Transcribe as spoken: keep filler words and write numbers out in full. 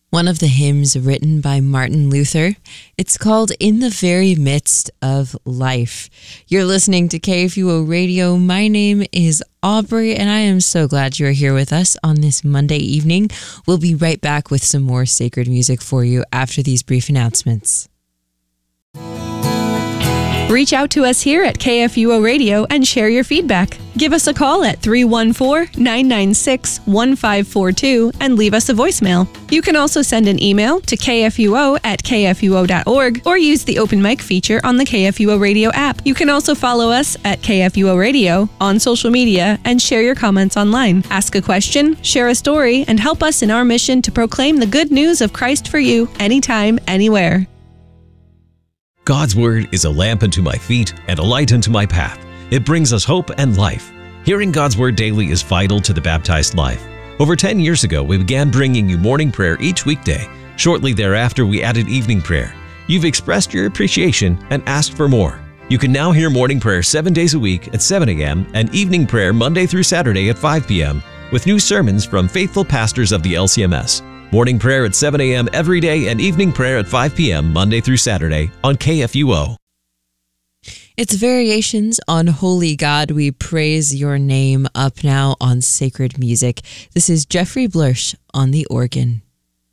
one of the hymns written by Martin Luther. It's called In the Very Midst of Life. You're listening to K F U O Radio. My name is Aubrey, and I am so glad you're here with us on this Monday evening. We'll be right back with some more sacred music for you after these brief announcements. Reach out to us here at K F U O Radio and share your feedback. Give us a call at three one four, nine nine six, one five four two and leave us a voicemail. You can also send an email to k f u o at k f u o dot org or use the open mic feature on the K F U O Radio app. You can also follow us at K F U O Radio on social media and share your comments online. Ask a question, share a story, and help us in our mission to proclaim the good news of Christ for you anytime, anywhere. God's Word is a lamp unto my feet and a light unto my path. It brings us hope and life. Hearing God's Word daily is vital to the baptized life. Over ten years ago, we began bringing you morning prayer each weekday. Shortly thereafter, we added evening prayer. You've expressed your appreciation and asked for more. You can now hear morning prayer seven days a week at seven a.m. and evening prayer Monday through Saturday at five p.m. with new sermons from faithful pastors of the L C M S. Morning prayer at seven a.m. every day and evening prayer at five p.m. Monday through Saturday on K F U O. It's Variations on Holy God. We praise your name up now on Sacred Music. This is Jeffrey Blursch on the organ.